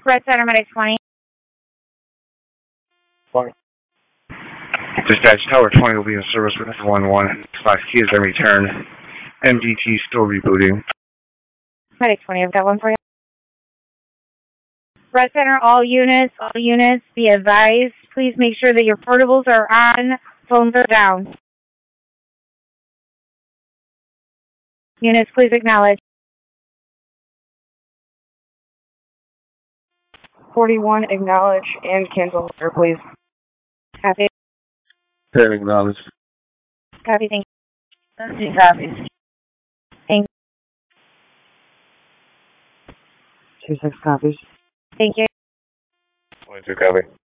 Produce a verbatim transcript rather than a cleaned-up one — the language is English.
Red Center Medic twenty. Fine. Dispatch Tower twenty will be in service with one one. Five keys and return. M D T still rebooting. Medic twenty, I've got one for you. Red Center, all units, all units, be advised. Please make sure that your portables are on, phones are down. Units, please acknowledge. forty-one, acknowledge and cancel order, please. Copy. ten acknowledge. Copy, thank you. thirteen copies. Thank two six copies. Thank you. twenty-two copy.